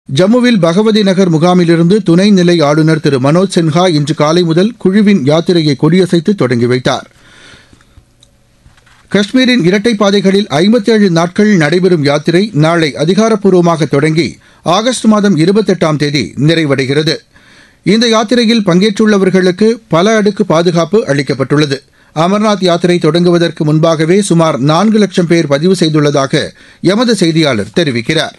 ஜம்முவில் பகவதி நகர் முகாமிலிருந்து துணைநிலை ஆளுநர் திரு மனோஜ் சின்ஹா இன்று காலை முதல் குழுவின் யாத்திரையை கொடியசைத்து தொடங்கி வைத்தார். காஷ்மீரின் இரட்டை பாதைகளில் 57 நாட்கள் நடைபெறும் யாத்திரை நாளை அதிகாரப்பூர்வமாக தொடங்கி ஆகஸ்ட் மாதம் 28ஆம் தேதி நிறைவடைகிறது. இந்த யாத்திரையில் பங்கேற்றுள்ளவர்களுக்கு பல அடுக்கு பாதுகாப்பு அளிக்கப்பட்டுள்ளது. அமர்நாத் யாத்திரை தொடங்குவதற்கு முன்பாகவே சுமார் 4 லட்சம் பேர் பதிவு செய்துள்ளதாக எமது செய்தியாளர் தெரிவிக்கிறார்.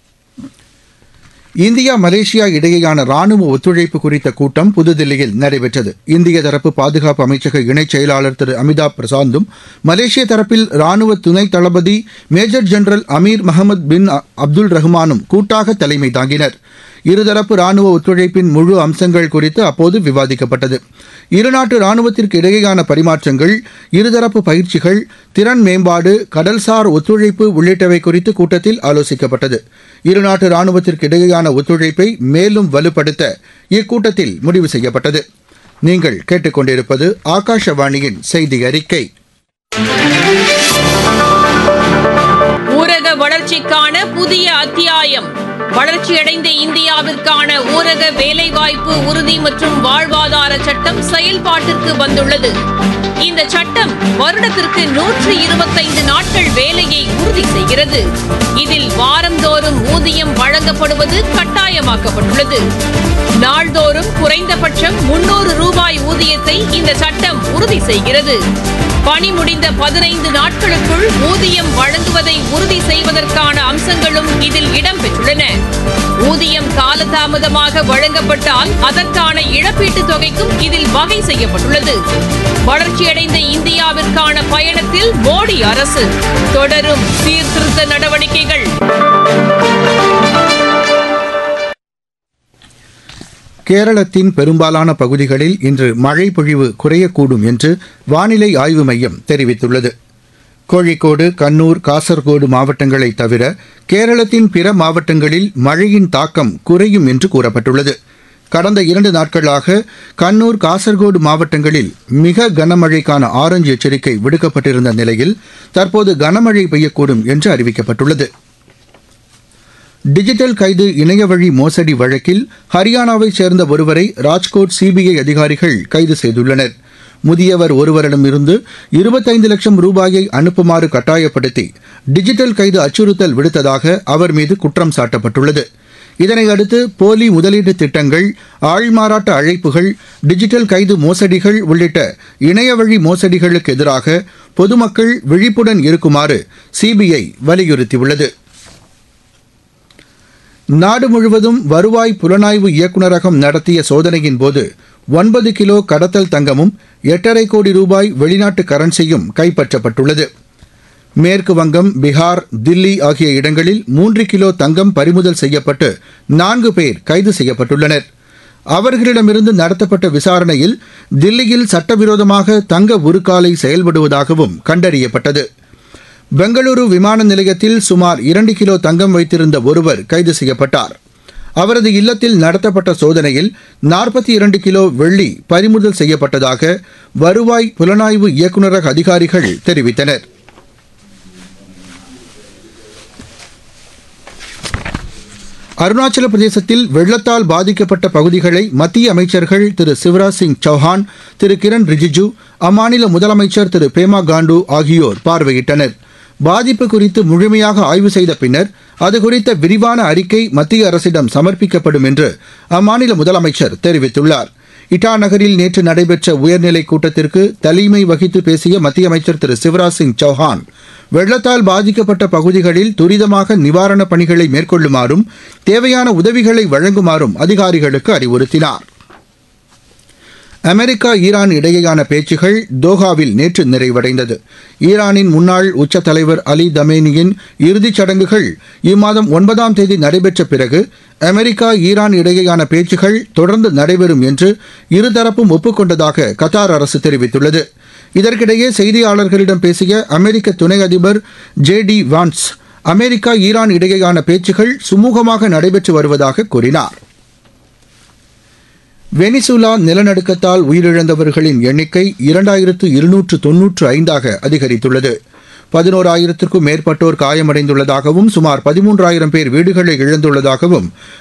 இந்தியா மலேசியா இடையேயான ராணுவ ஒத்துழைப்பு குறித்த கூட்டம் புதுதில்லியில் நடைபெற்றது. இந்திய தரப்பு பாதுகாப்பு அமைச்சக இணைச் செயலாளர் திரு அமிதாப் பிரசாந்தும் மலேசிய தரப்பில் ராணுவ துணை தளபதி மேஜர் ஜெனரல் அமீர் மஹமத் பின் அப்துல் ரஹ்மானும் கூட்டாக தலைமை தாங்கினர். இருதரப்பு ராணுவ ஒத்துழைப்பின் முழு அம்சங்கள் குறித்து அப்போது விவாதிக்கப்பட்டது. இருநாட்டு ராணுவத்திற்கு இடையேயான பரிமாற்றங்கள், இருதரப்பு பயிற்சிகள், திறன் மேம்பாடு, கடல்சார் ஒத்துழைப்பு உள்ளிட்டவை குறித்து கூட்டத்தில் ஆலோசிக்கப்பட்டது. இருநாட்டு ராணுவத்திற்கு இடையேயான ஒத்துழைப்பை மேலும் வலுப்படுத்த இக்கூட்டத்தில் முடிவு செய்யப்பட்டது. நீங்கள் கேட்டுக்கொண்டிருப்பது ஆகாஷவாணியின் செய்தி அறிக்கை. ஊரக வளர்ச்சிக்கான புதிய அத்தியாயம். வளர்ச்சியடைந்த இந்தியாவிற்கான ஊரக வேலைவாய்ப்பு உறுதி மற்றும் வாழ்வாதார சட்டம் செயல்பாட்டிற்கு வந்துள்ளது. இந்த சட்டம் வருடத்திற்கு 125 நாட்கள் வேலையை உறுதி செய்கிறது. இதில் வாரந்தோறும் ஊதியம் வழங்கப்படுவது கட்டாயமாக்கப்பட்டுள்ளது. நாள்தோறும் குறைந்தபட்சம் 300 ரூபாய் ஊதியத்தை இந்த சட்டம் உறுதி செய்கிறது. பணி முடிந்த 15 நாட்களுக்குள் ஊதியம் வழங்குவதை உறுதி செய்வதற்கான அம்சங்களும் இதில் இடம்பெற்றுள்ளன. ஊதியம் காலதாமதமாக வழங்கப்பட்டால் அதற்கான இழப்பீட்டுத் தொகைக்கும் இதில் வகை செய்யப்பட்டுள்ளது. வளர்ச்சியடைந்த இந்தியாவிற்கான பயணத்தில் மோடி அரசு தொடரும் சீர்திருத்த நடவடிக்கைகள். கேரளத்தின் பெரும்பாலான பகுதிகளில் இன்று மழை பொழிவு குறையக்கூடும் என்று வானிலை ஆய்வு மையம் தெரிவித்துள்ளது. கோழிக்கோடு, கண்ணூர், காசர்கோடு மாவட்டங்களை தவிர கேரளத்தின் பிற மாவட்டங்களில் மழையின் தாக்கம் குறையும் என்று கூறப்பட்டுள்ளது. கடந்த 2 நாட்களாக கண்ணூர், காசர்கோடு மாவட்டங்களில் மிக கனமழைக்கான ஆரஞ்சு எச்சரிக்கை விடுக்கப்பட்டிருந்த நிலையில் தற்போது கனமழை பெய்யக்கூடும் என்று அறிவிக்கப்பட்டுள்ளது. டிஜிட்டல் கைது இணையவழி மோசடி வழக்கில் ஹரியானாவைச் சேர்ந்த ஒருவரை ராஜ்கோட் சிபிஐ அதிகாரிகள் கைது செய்துள்ளனர். முதியவர் ஒருவரிடமிருந்து 25 லட்சம் ரூபாயை அனுப்புமாறு கட்டாயப்படுத்தி டிஜிட்டல் கைது அச்சுறுத்தல் விடுத்ததாக அவர் மீது குற்றம் சாட்டப்பட்டுள்ளது. இதனையடுத்து போலி முதலீட்டு திட்டங்கள், ஆள்மாறாட்ட அழைப்புகள், டிஜிட்டல் கைது மோசடிகள் உள்ளிட்ட இணையவழி மோசடிகளுக்கு எதிராக பொதுமக்கள் விழிப்புடன் இருக்குமாறு சிபிஐ வலியுறுத்தியுள்ளது. நாடு முழுவதும் வருவாய் புலனாய்வு இயக்குநரகம் நடத்திய சோதனையின் போது 9 கிலோ கடத்தல் தங்கமும் 8.5 கோடி ரூபாய் வெளிநாட்டு கரன்சியும் கைப்பற்றப்பட்டுள்ளது. மேற்கு வங்கம், பீகார், தில்லி ஆகிய இடங்களில் 3 கிலோ தங்கம் பறிமுதல் செய்யப்பட்டு 4 பேர் கைது செய்யப்பட்டுள்ளனர். அவர்களிடமிருந்து நடத்தப்பட்ட விசாரணையில் தில்லியில் சட்டவிரோதமாக தங்க உருக்காலை செயல்படுவதாகவும் கண்டறியப்பட்டது. பெங்களூரு விமான நிலையத்தில் சுமார் 2 கிலோ தங்கம் வைத்திருந்த ஒருவர் கைது செய்யப்பட்டார். அவரது இல்லத்தில் நடத்தப்பட்ட சோதனையில் 42 கிலோ வெள்ளி பறிமுதல் செய்யப்பட்டதாக வருவாய் புலனாய்வு இயக்குநரக அதிகாரிகள் தெரிவித்தனர். அருணாச்சல பிரதேசத்தில் வெள்ளத்தால் பாதிக்கப்பட்ட பகுதிகளை மத்திய அமைச்சர்கள் திரு சிவராஜ் சிங் சௌஹான், திரு கிரண் ரிஜிஜு, அம்மாநில முதலமைச்சர் திரு பேமா காண்டு ஆகியோர் பார்வையிட்டனர். பாதிப்பு குறித்து முழுமையாக ஆய்வு செய்த பின்னர் அது குறித்த விரிவான அறிக்கை மத்திய அரசிடம் சமர்ப்பிக்கப்படும் என்று அம்மாநில முதலமைச்சர் தெரிவித்துள்ளார். இட்டா நகரில் நேற்று நடைபெற்ற உயர்நிலைக் கூட்டத்திற்கு தலைமை வகித்து பேசிய மத்திய அமைச்சர் திரு சிவராஜ் சிங் சௌஹான், வெள்ளத்தால் பாதிக்கப்பட்ட பகுதிகளில் துரிதமாக நிவாரணப் பணிகளை மேற்கொள்ளுமாறும் தேவையான உதவிகளை வழங்குமாறும் அதிகாரிகளுக்கு அறிவுறுத்தினார். அமெரிக்கா, ஈரான் இடையேயான பேச்சுகள் தோஹாவில் நேற்று நிறைவடைந்தது. ஈரானின் முன்னாள் உச்ச தலைவர் அலி தமேனியின் இறுதிச் சடங்குகள் இம்மாதம் 9ஆம் தேதி நடைபெற்ற பிறகு அமெரிக்கா, ஈரான் இடையேயான பேச்சுகள் தொடர்ந்து நடைபெறும் என்று இருதரப்பும் ஒப்புக்கொண்டதாக கத்தார் அரசு தெரிவித்துள்ளது. இதற்கிடையே செய்தியாளர்களிடம் பேசிய அமெரிக்க துணை அதிபர் ஜே.டி. வான்ஸ், அமெரிக்கா, ஈரான் இடையேயான பேச்சுகள் சுமூகமாக நடைபெற்று வருவதாக கூறினார். வெனிசுலா நிலநடுக்கத்தால் உயிரிழந்தவர்களின் எண்ணிக்கை 2295 அதிகரித்துள்ளது. 11,000க்கும் மேற்பட்டோர் காயமடைந்துள்ளதாகவும் சுமார் 13,000 பேர் வீடுகளை இழந்துள்ளதாகவும்